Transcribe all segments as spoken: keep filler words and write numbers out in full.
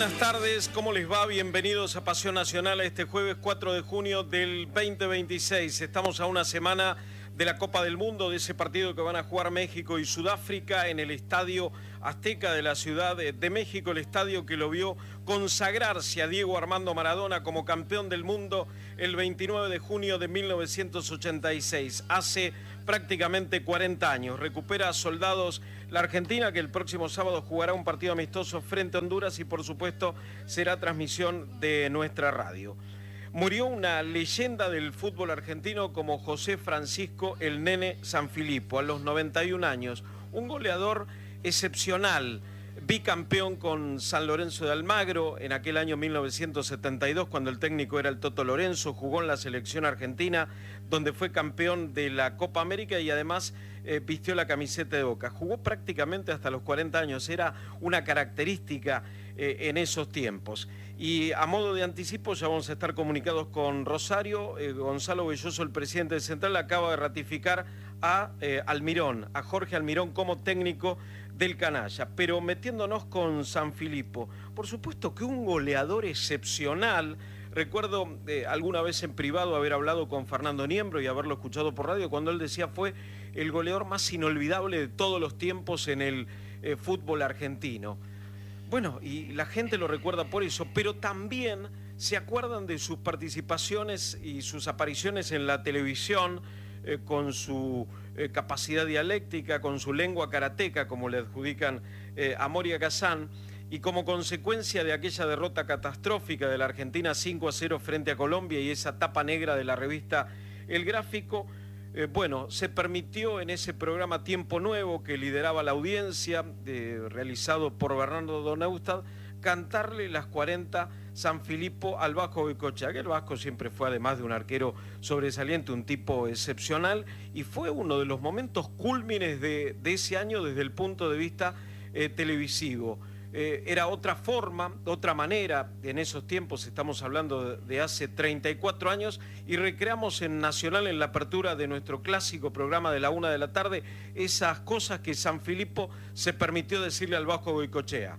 buenas tardes, ¿cómo les va? Bienvenidos a Pasión Nacional a este jueves cuatro de junio del veinte veintiséis. Estamos a una semana de la Copa del Mundo, de ese partido que van a jugar México y Sudáfrica en el Estadio Azteca de la Ciudad de México, el estadio que lo vio consagrarse a Diego Armando Maradona como campeón del mundo el veintinueve de junio de mil novecientos ochenta y seis. Hace prácticamente cuarenta años. Recupera a soldados la Argentina, que el próximo sábado jugará un partido amistoso frente a Honduras y por supuesto será transmisión de nuestra radio. Murió una leyenda del fútbol argentino como José Francisco el Nene Sanfilippo a los noventa y un años, un goleador excepcional, bicampeón con San Lorenzo de Almagro en aquel año mil novecientos setenta y dos, cuando el técnico era el Toto Lorenzo. Jugó en la selección argentina, donde fue campeón de la Copa América y además eh, vistió la camiseta de Boca. Jugó prácticamente hasta los cuarenta años, era una característica eh, en esos tiempos. Y a modo de anticipo ya vamos a estar comunicados con Rosario. eh, Gonzalo Belloso, el presidente de Central, acaba de ratificar a eh, Almirón, a Jorge Almirón como técnico del canalla. Pero metiéndonos con Sanfilippo, por supuesto que un goleador excepcional. Recuerdo eh, alguna vez en privado haber hablado con Fernando Niembro y haberlo escuchado por radio cuando él decía fue el goleador más inolvidable de todos los tiempos en el eh, fútbol argentino. Bueno, y la gente lo recuerda por eso, pero también se acuerdan de sus participaciones y sus apariciones en la televisión, eh, con su eh, capacidad dialéctica, con su lengua karateca, como le adjudican eh, a Moria Kazán, y como consecuencia de aquella derrota catastrófica de la Argentina cinco a cero frente a Colombia y esa tapa negra de la revista El Gráfico, Eh, bueno, se permitió en ese programa Tiempo Nuevo, que lideraba la audiencia, eh, realizado por Bernardo Doneustad, cantarle las cuarenta Sanfilippo al Vasco Goicoechea, que el Vasco siempre fue, además de un arquero sobresaliente, un tipo excepcional, y fue uno de los momentos cúlmines de, de ese año desde el punto de vista eh, televisivo. Eh, era otra forma, otra manera, en esos tiempos, estamos hablando de, de hace treinta y cuatro años, y recreamos en Nacional, en la apertura de nuestro clásico programa de la una de la tarde, esas cosas que Sanfilippo se permitió decirle al Vasco Goicoechea.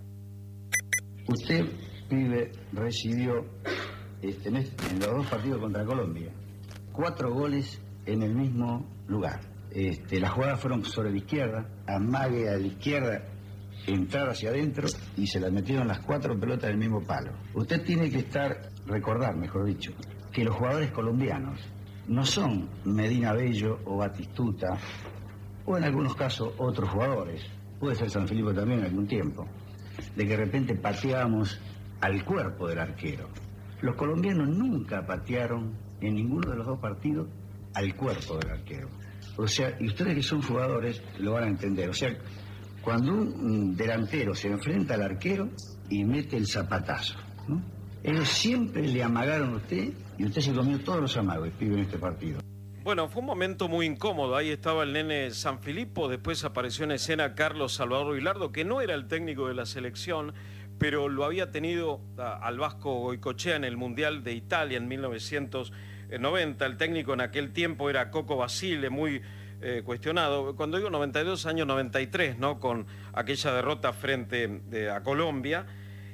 Usted, pibe, recibió este, en los dos partidos contra Colombia cuatro goles en el mismo lugar. Este, las jugadas fueron sobre la izquierda, amague a la izquierda, entrar hacia adentro y se las metieron las cuatro pelotas del mismo palo. Usted tiene que estar, recordar, mejor dicho, que los jugadores colombianos no son Medina Bello o Batistuta, o en algunos casos otros jugadores, puede ser Sanfilippo también en algún tiempo, de que de repente pateábamos al cuerpo del arquero. Los colombianos nunca patearon en ninguno de los dos partidos al cuerpo del arquero. O sea, y ustedes que son jugadores lo van a entender, o sea, cuando un delantero se enfrenta al arquero y mete el zapatazo, ¿no? Ellos siempre le amagaron a usted y usted se comió todos los amagos, pibe, en este partido. Bueno, fue un momento muy incómodo. Ahí estaba el nene Sanfilippo, después apareció en escena Carlos Salvador Vilardo, que no era el técnico de la selección, pero lo había tenido a, al Vasco Goicoechea en el Mundial de Italia en mil novecientos noventa. El técnico en aquel tiempo era Coco Basile, muy Eh, cuestionado. Cuando digo noventa y dos, año noventa y tres, ¿no? Con aquella derrota frente eh, a Colombia.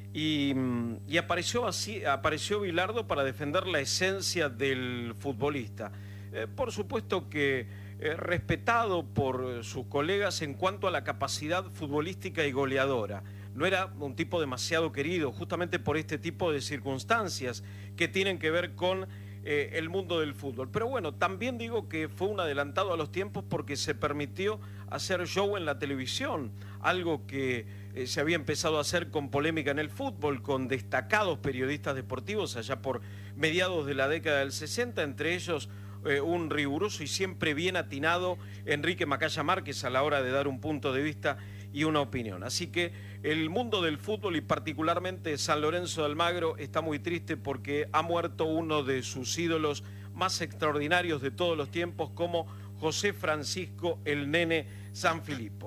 Y, y apareció así, apareció Vilardo para defender la esencia del futbolista. Eh, por supuesto que eh, respetado por sus colegas en cuanto a la capacidad futbolística y goleadora. No era un tipo demasiado querido, justamente por este tipo de circunstancias que tienen que ver con Eh, el mundo del fútbol. Pero bueno, también digo que fue un adelantado a los tiempos porque se permitió hacer show en la televisión, algo que eh, se había empezado a hacer con polémica en el fútbol, con destacados periodistas deportivos allá por mediados de la década del sesenta, entre ellos eh, un riguroso y siempre bien atinado Enrique Macaya Márquez a la hora de dar un punto de vista y una opinión. Así que el mundo del fútbol y particularmente San Lorenzo de Almagro está muy triste porque ha muerto uno de sus ídolos más extraordinarios de todos los tiempos, como José Francisco el Nene Sanfilippo.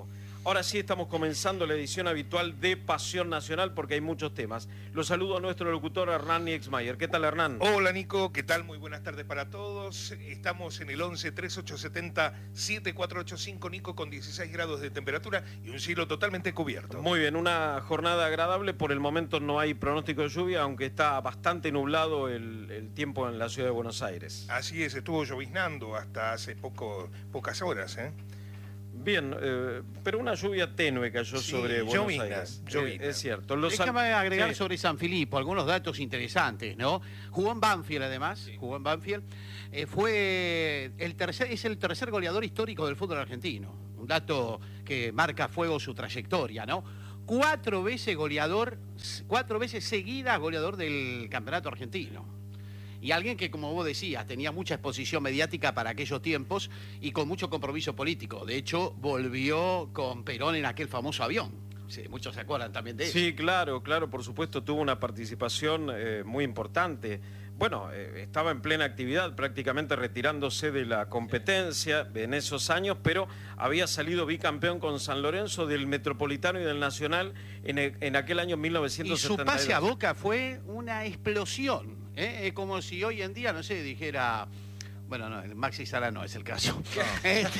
Ahora sí estamos comenzando la edición habitual de Pasión Nacional porque hay muchos temas. Los saludo a nuestro locutor Hernán Niexmayer. ¿Qué tal, Hernán? Hola, Nico. ¿Qué tal? Muy buenas tardes para todos. Estamos en el once treinta y ocho setenta setenta y cuatro ochenta y cinco, Nico, con dieciséis grados de temperatura y un cielo totalmente cubierto. Muy bien, una jornada agradable. Por el momento no hay pronóstico de lluvia, aunque está bastante nublado el, el tiempo en la ciudad de Buenos Aires. Así es, estuvo lloviznando hasta hace poco, pocas horas, ¿eh? Bien, eh, pero una lluvia tenue cayó sí, sobre Buenos llovina, Aires. Llovina. Eh, es cierto. Los Déjame San... agregar sí. sobre San Filipo algunos datos interesantes, ¿no? Jugó en Banfield, además, sí. jugó en Banfield. Eh, fue el tercer, es el tercer goleador histórico del fútbol argentino. Un dato que marca a fuego su trayectoria, ¿no? Cuatro veces goleador, cuatro veces seguidas goleador del campeonato argentino. Y alguien que, como vos decías, tenía mucha exposición mediática para aquellos tiempos y con mucho compromiso político. De hecho, volvió con Perón en aquel famoso avión. Sí, muchos se acuerdan también de eso. Sí, claro, claro, por supuesto, tuvo una participación eh, muy importante. Bueno, eh, estaba en plena actividad, prácticamente retirándose de la competencia en esos años, pero había salido bicampeón con San Lorenzo del Metropolitano y del Nacional en, el, en aquel año mil novecientos setenta y dos. Y su pase a Boca fue una explosión. ¿Eh? Es como si hoy en día, no sé, dijera... Bueno, no, el Maxi Sala no es el caso. No. Este,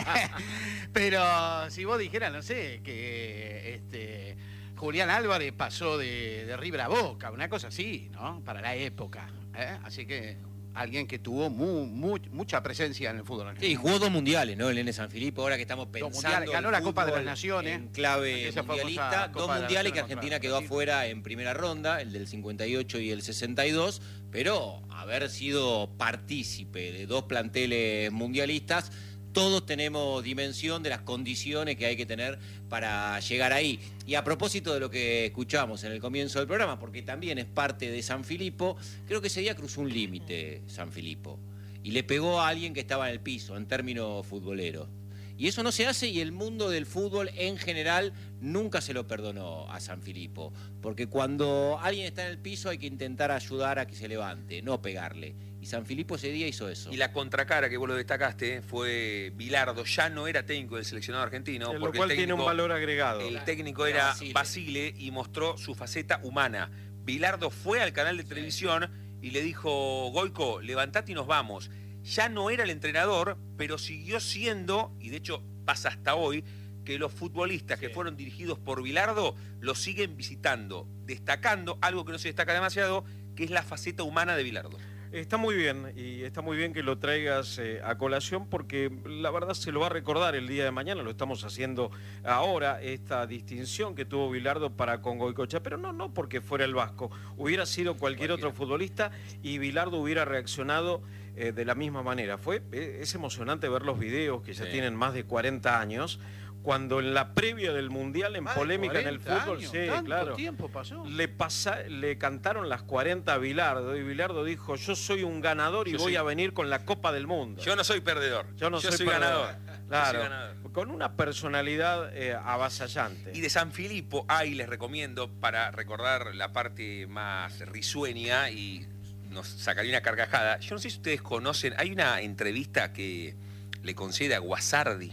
pero si vos dijeras, no sé, que este, Julián Álvarez pasó de, de River a Boca, una cosa así, ¿no? Para la época. ¿eh? Así que alguien que tuvo muy, muy, mucha presencia en el fútbol argentino. Sí, jugó dos mundiales, ¿no? El N San Filipo, ahora que estamos pensando... Ganó la Copa de las Naciones. En clave mundialista, dos mundiales que Argentina quedó afuera en primera ronda, el del cincuenta y ocho y el sesenta y dos, pero haber sido partícipe de dos planteles mundialistas, todos tenemos dimensión de las condiciones que hay que tener para llegar ahí. Y a propósito de lo que escuchamos en el comienzo del programa, porque también es parte de San Filipo, creo que ese día cruzó un límite San Filipo y le pegó a alguien que estaba en el piso en términos futboleros. Y eso no se hace, y el mundo del fútbol en general nunca se lo perdonó a San Filipo, porque cuando alguien está en el piso hay que intentar ayudar a que se levante, no pegarle. Y San Filipo ese día hizo eso. Y la contracara que vos lo destacaste fue Bilardo, ya no era técnico del seleccionado argentino. En lo porque cual el técnico, tiene un valor agregado. El técnico era Basile. Basile y mostró su faceta humana. Bilardo fue al canal de televisión y le dijo: Goico, levantate y nos vamos. Ya no era el entrenador, pero siguió siendo, y de hecho pasa hasta hoy, que los futbolistas sí. que fueron dirigidos por Bilardo lo siguen visitando, destacando algo que no se destaca demasiado, que es la faceta humana de Bilardo. Está muy bien, y está muy bien que lo traigas eh, a colación, porque la verdad se lo va a recordar el día de mañana, lo estamos haciendo ahora, esta distinción que tuvo Bilardo para con Goicoechea, pero no, no porque fuera el vasco, hubiera sido cualquier Cualquiera. otro futbolista y Bilardo hubiera reaccionado eh, de la misma manera. Fue, eh, es emocionante ver los videos que ya sí. tienen más de cuarenta años, cuando en la previa del Mundial, en más polémica en el fútbol, años, sí, ¿tanto claro, tiempo pasó? Le, pasa, le cantaron las cuarenta a Bilardo, y Bilardo dijo: yo soy un ganador y yo voy sí. a venir con la Copa del Mundo. Yo no soy perdedor, yo no yo soy, soy ganador. ganador. Claro, soy ganador. Con una personalidad eh, avasallante. Y de San Filipo, ahí les recomiendo, para recordar la parte más risueña y nos sacaría una carcajada. Yo no sé si ustedes conocen, hay una entrevista que le concede a Guasardi,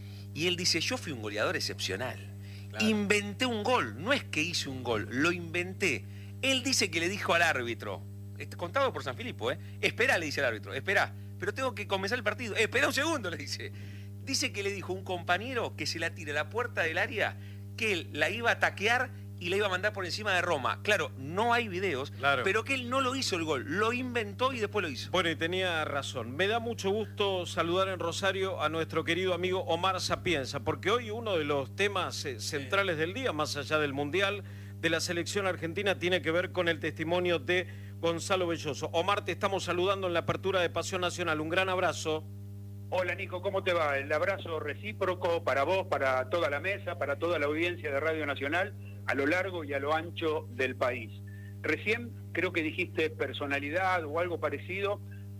y él dice: yo fui un goleador excepcional. Claro. Inventé un gol, no es que hice un gol, lo inventé. Él dice que le dijo al árbitro, contado por San Filipo, ¿eh? Esperá, le dice al árbitro, esperá, pero tengo que comenzar el partido. Eh, espera un segundo, le dice. Dice que le dijo un compañero que se la tire a la puerta del área, que él la iba a taquear y la iba a mandar por encima de Roma. Claro, no hay videos, claro. pero que él no lo hizo el gol, lo inventó y después lo hizo. Bueno, y tenía razón. Me da mucho gusto saludar en Rosario a nuestro querido amigo Omar Sapienza, porque hoy uno de los temas eh, centrales del día, más allá del Mundial, de la selección argentina, tiene que ver con el testimonio de Gonzalo Belloso. Omar, te estamos saludando en la apertura de Pasión Nacional. Un gran abrazo. Hola Nico, ¿cómo te va? El abrazo recíproco para vos, para toda la mesa, para toda la audiencia de Radio Nacional, a lo largo y a lo ancho del país. Recién creo que dijiste personalidad o algo parecido,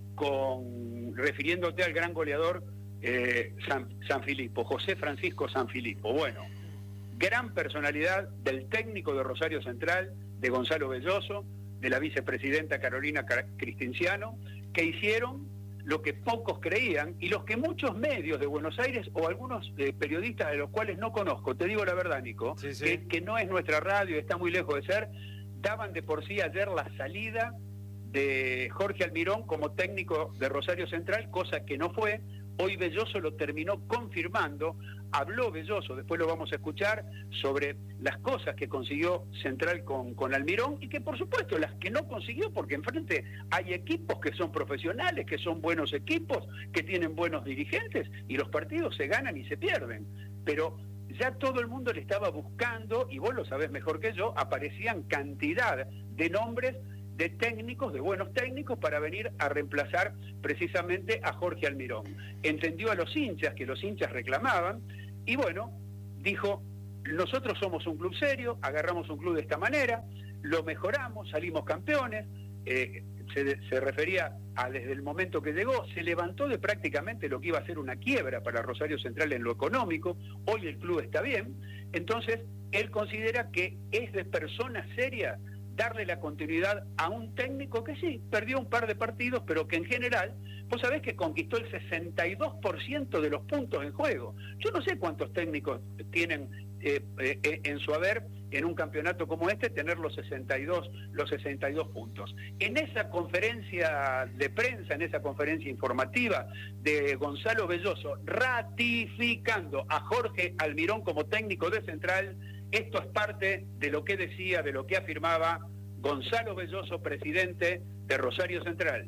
con refiriéndote al gran goleador eh, San, San Filipo, José Francisco San Filipo. Bueno, gran personalidad del técnico de Rosario Central, de Gonzalo Belloso, de la vicepresidenta Carolina Cristenciano, que hicieron lo que pocos creían y los que muchos medios de Buenos Aires o algunos eh, periodistas de los cuales no conozco, te digo la verdad, Nico, sí, sí. Que, que no es nuestra radio, está muy lejos de ser, daban de por sí ayer la salida de Jorge Almirón como técnico de Rosario Central, cosa que no fue. Hoy Belloso lo terminó confirmando, habló Belloso, después lo vamos a escuchar, sobre las cosas que consiguió Central con, con Almirón y que por supuesto las que no consiguió, porque enfrente hay equipos que son profesionales, que son buenos equipos, que tienen buenos dirigentes y los partidos se ganan y se pierden. Pero ya todo el mundo le estaba buscando, y vos lo sabés mejor que yo, aparecían cantidad de nombres de técnicos, de buenos técnicos, para venir a reemplazar precisamente a Jorge Almirón. Entendió a los hinchas, que los hinchas reclamaban, y bueno, dijo, nosotros somos un club serio, agarramos un club de esta manera, lo mejoramos, salimos campeones, eh, se, se refería a desde el momento que llegó, se levantó de prácticamente lo que iba a ser una quiebra para Rosario Central en lo económico, hoy el club está bien, entonces él considera que es de persona seria darle la continuidad a un técnico que sí, perdió un par de partidos, pero que en general, vos sabés que conquistó el sesenta y dos por ciento de los puntos en juego. Yo no sé cuántos técnicos tienen eh, eh, en su haber en un campeonato como este, tener los sesenta y dos, los sesenta y dos puntos. En esa conferencia de prensa, en esa conferencia informativa de Gonzalo Belloso, ratificando a Jorge Almirón como técnico de Central, esto es parte de lo que decía, de lo que afirmaba Gonzalo Belloso, presidente de Rosario Central.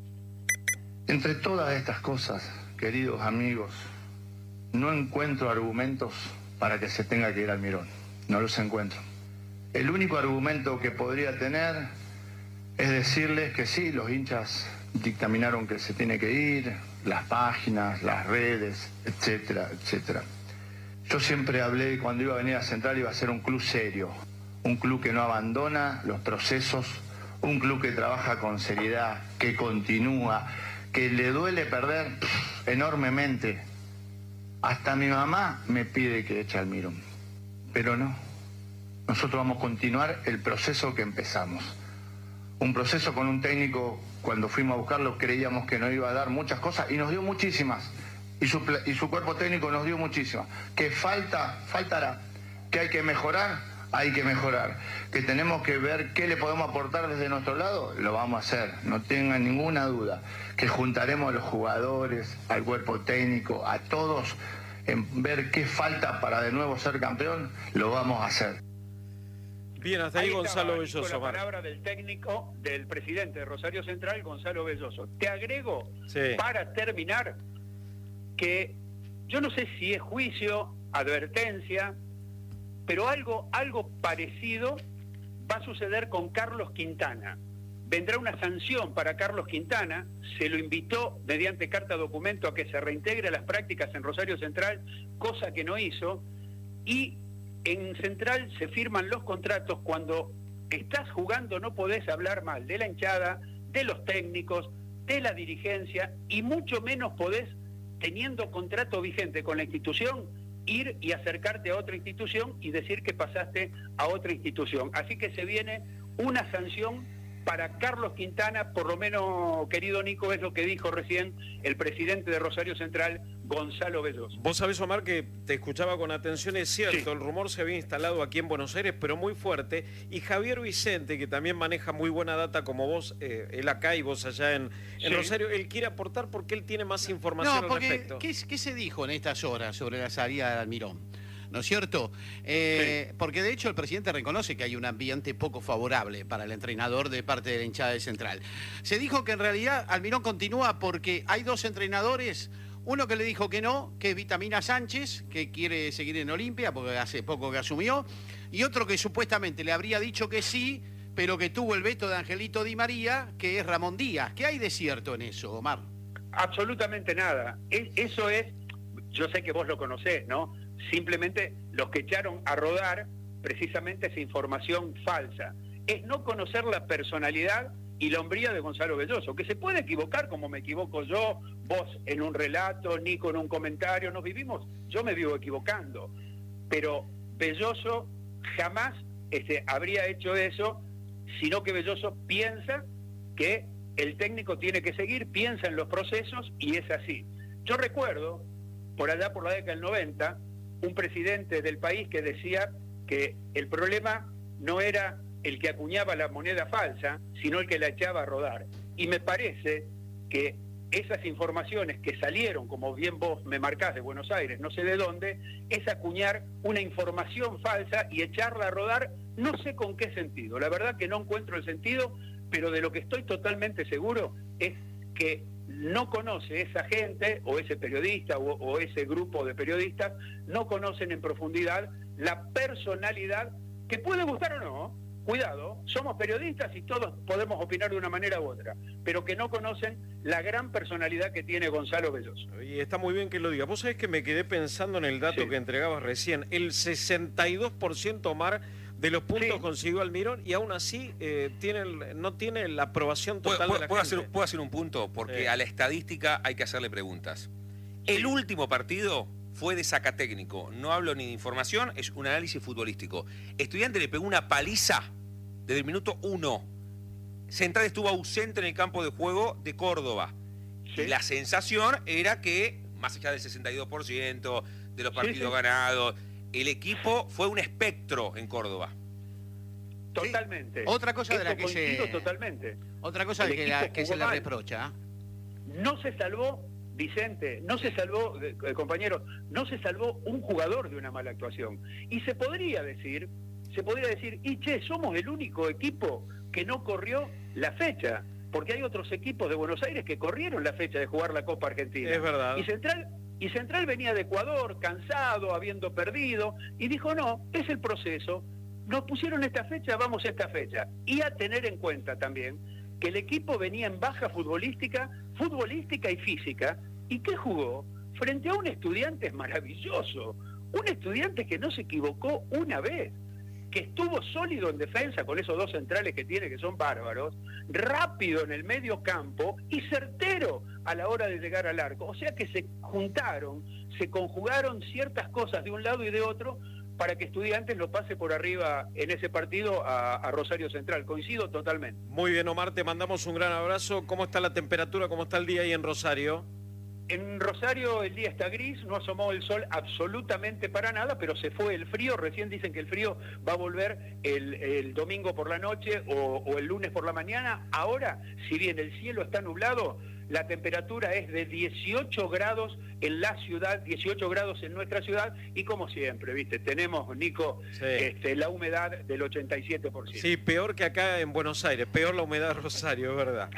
Entre todas estas cosas, queridos amigos, no encuentro argumentos para que se tenga que ir Almirón. No los encuentro. El único argumento que podría tener es decirles que sí, los hinchas dictaminaron que se tiene que ir, las páginas, las redes, etcétera, etcétera. Yo siempre hablé, cuando iba a venir a Central, iba a ser un club serio, un club que no abandona los procesos, un club que trabaja con seriedad, que continúa, que le duele perder pff, enormemente. Hasta mi mamá me pide que eche al Almirón, pero no. Nosotros vamos a continuar el proceso que empezamos. Un proceso con un técnico, cuando fuimos a buscarlo, creíamos que nos iba a dar muchas cosas y nos dio muchísimas. Y su, y su cuerpo técnico nos dio muchísimas. Que falta, faltará. Que hay que mejorar, hay que mejorar. Que tenemos que ver qué le podemos aportar desde nuestro lado, lo vamos a hacer, no tengan ninguna duda. Que juntaremos a los jugadores, al cuerpo técnico, a todos, en ver qué falta para de nuevo ser campeón, lo vamos a hacer. Bien, hasta ahí, ahí Gonzalo Belloso. La palabra del técnico, del presidente de Rosario Central, Gonzalo Belloso. Te agrego, sí, para terminar, que yo no sé si es juicio, advertencia, pero algo, algo parecido va a suceder con Carlos Quintana. Vendrá una sanción para Carlos Quintana, se lo invitó mediante carta documento a que se reintegre a las prácticas en Rosario Central, cosa que no hizo, y en Central se firman los contratos. Cuando estás jugando no podés hablar mal de la hinchada, de los técnicos, de la dirigencia, y mucho menos podés, teniendo contrato vigente con la institución, ir y acercarte a otra institución y decir que pasaste a otra institución. Así que se viene una sanción para Carlos Quintana, por lo menos, querido Nico, es lo que dijo recién el presidente de Rosario Central, Gonzalo Belloso. Vos sabés, Omar, que te escuchaba con atención, es cierto, sí, el rumor se había instalado aquí en Buenos Aires, pero muy fuerte, y Javier Vicente, que también maneja muy buena data como vos, eh, él acá y vos allá en, en sí. Rosario, él quiere aportar porque él tiene más información no, porque, al respecto. ¿qué, ¿Qué se dijo en estas horas sobre la salida de Almirón? ¿No es cierto? Eh, sí. Porque de hecho el presidente reconoce que hay un ambiente poco favorable para el entrenador de parte de la hinchada de Central. Se dijo que en realidad Almirón continúa porque hay dos entrenadores, uno que le dijo que no, que es Vitamina Sánchez, que quiere seguir en Olimpia porque hace poco que asumió, y otro que supuestamente le habría dicho que sí, pero que tuvo el veto de Angelito Di María, que es Ramón Díaz. ¿Qué hay de cierto en eso, Omar? Absolutamente nada. Es, eso es, yo sé que vos lo conocés, ¿no? Simplemente los que echaron a rodar precisamente esa información falsa. Es no conocer la personalidad y la hombría de Gonzalo Belloso, que se puede equivocar como me equivoco yo, vos en un relato, Nico en un comentario, nos vivimos, yo me vivo equivocando, pero Belloso jamás este, habría hecho eso, sino que Belloso piensa que el técnico tiene que seguir, piensa en los procesos y es así. Yo recuerdo, por allá por la década del noventa, un presidente del país que decía que el problema no era el que acuñaba la moneda falsa, sino el que la echaba a rodar. Y me parece que esas informaciones que salieron, como bien vos me marcás, de Buenos Aires, no sé de dónde, es acuñar una información falsa y echarla a rodar, no sé con qué sentido. La verdad que no encuentro el sentido, pero de lo que estoy totalmente seguro es que no conoce esa gente, o ese periodista, o, o ese grupo de periodistas, no conocen en profundidad la personalidad, que puede gustar o no, cuidado, somos periodistas y todos podemos opinar de una manera u otra, pero que no conocen la gran personalidad que tiene Gonzalo Belloso. Y está muy bien que lo diga. Vos sabés que me quedé pensando en el dato Sí. que entregabas recién. El sesenta y dos por ciento, Omar, de los puntos Sí. consiguió Almirón y aún así eh, tiene el- no tiene la aprobación ¿Puedo, total puedo- de la puedo gente. hacer, puedo hacer un punto? Porque Sí. a la estadística hay que hacerle preguntas. El último partido fue de sacatécnico. No hablo ni de información, es un análisis futbolístico. Estudiante le pegó una paliza desde el minuto uno. Central estuvo ausente en el campo de juego de Córdoba. Sí. Y la sensación era que, más allá del sesenta y dos por ciento de los Sí, partidos sí. ganados, el equipo fue un espectro en Córdoba. Totalmente. Otra cosa de Eso la que se- coincido totalmente. Otra cosa El que, la- equipo que se jugó le mal. reprocha. No se salvó, Vicente, no se salvó, eh, compañeros, no se salvó un jugador de una mala actuación. Y se podría decir, se podría decir, y che, somos el único equipo que no corrió la fecha, porque hay otros equipos de Buenos Aires que corrieron la fecha de jugar la Copa Argentina. Es verdad. Y Central, y Central venía de Ecuador, cansado, habiendo perdido, y dijo, no, es el proceso, nos pusieron esta fecha, vamos a esta fecha. Y a tener en cuenta también que el equipo venía en baja futbolística, futbolística y física, y que jugó frente a un estudiante maravilloso, un estudiante que no se equivocó una vez, que estuvo sólido en defensa con esos dos centrales que tiene, que son bárbaros, rápido en el medio campo y certero a la hora de llegar al arco. O sea que se juntaron, se conjugaron ciertas cosas de un lado y de otro para que Estudiantes lo pase por arriba en ese partido a, a Rosario Central. Coincido totalmente. Muy bien, Omar, te mandamos un gran abrazo. ¿Cómo está la temperatura? ¿Cómo está el día ahí en Rosario? En Rosario el día está gris, no asomó el sol absolutamente para nada, pero se fue el frío. Recién dicen que el frío va a volver el, el domingo por la noche o, o el lunes por la mañana. Ahora, si bien el cielo está nublado, la temperatura es de dieciocho grados en la ciudad, dieciocho grados en nuestra ciudad, y como siempre, ¿viste? Tenemos, Nico, Sí. este, la humedad del ochenta y siete por ciento. Sí, peor que acá en Buenos Aires, peor la humedad de Rosario, es verdad.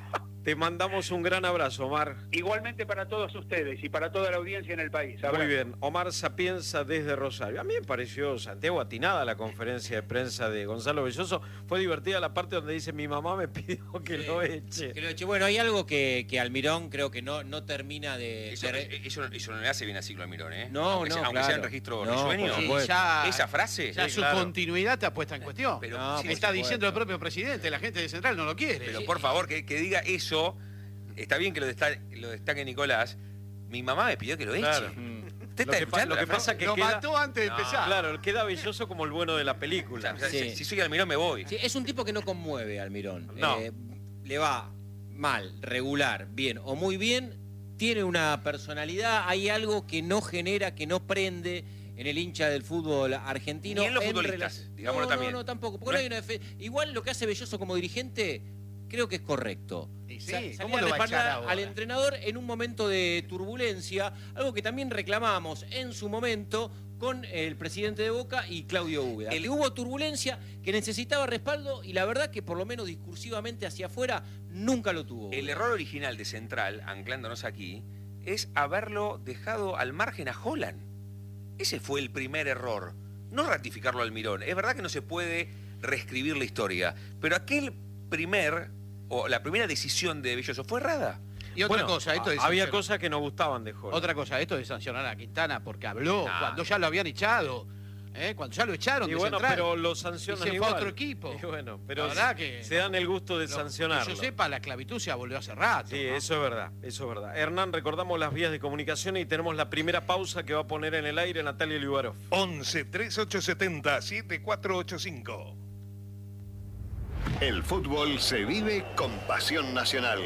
Te mandamos un gran abrazo, Omar. Igualmente para todos ustedes y para toda la audiencia en el país. Muy Abrazo. bien, Omar Sapienza desde Rosario. A mí me pareció, Santiago, atinada la conferencia de prensa de Gonzalo Belloso. Fue divertida la parte donde dice, mi mamá me pidió que Sí, lo eche. que lo eche. Bueno, hay algo que, que Almirón creo que no, no termina de... Eso, de- eso, eso no le hace bien a Siglo Almirón, ¿eh? No, aunque no, sea, aunque claro. sea en registro No, risueño. por Sí, supuesto. ya, Esa frase, ya Sí, su claro. continuidad está puesta en cuestión. pero, No, sí, por Está supuesto. diciendo el propio presidente, la gente de Central no lo quiere. pero Sí. por favor, que, que diga eso. Está bien que lo, desta- lo destaque Nicolás. Mi mamá me pidió que lo eche. Claro. Mm. ¿Usted Lo está que, pa- escuchando lo la que frase? pasa que lo queda... mató antes de No, empezar. Claro, queda Belloso como el bueno de la O película. sea, Sí. si, si soy Almirón me voy. Sí, es un tipo que no conmueve, Almirón. No. Eh, le va mal, regular, bien o muy bien. Tiene una personalidad, hay algo que no genera, que no prende en el hincha del fútbol argentino. Ni en los en futbolistas, rela- digámoslo no, también. No, no, tampoco. Porque No no hay una defe- Igual lo que hace Belloso como dirigente, creo que es correcto. Y sí, Sa- salir ¿cómo a lo va a echar respaldar ahora? al entrenador en un momento de turbulencia, algo que también reclamamos en su momento con el presidente de Boca y Claudio Úbeda. El- Que hubo turbulencia, que necesitaba respaldo y la verdad que por lo menos discursivamente hacia afuera nunca lo tuvo. El error original de Central, anclándonos aquí, es haberlo dejado al margen a Holland. Ese fue el primer error. No ratificarlo a Almirón. Es verdad que no se puede reescribir la historia, pero aquel primer, o la primera decisión de Belloso fue errada. Y otra Bueno, cosa, esto de había sancionar- cosas que no gustaban de Jorge. Otra cosa, esto de sancionar a Quintana porque habló Ah. cuando ya lo habían echado, ¿eh? Cuando ya lo echaron Y de bueno, Central. pero lo Y sancionan se fue a igual. otro equipo. Y bueno, pero La verdad que se dan el gusto de Lo- sancionarlo. Que yo sepa, la esclavitud se abolió hace rato. Sí, ¿no? eso es verdad, eso es verdad. Hernán, recordamos las vías de comunicación y tenemos la primera pausa que va a poner en el aire Natalia Liubarov. once, treinta y ocho setenta, setenta y cuatro ochenta y cinco. El fútbol se vive con pasión nacional.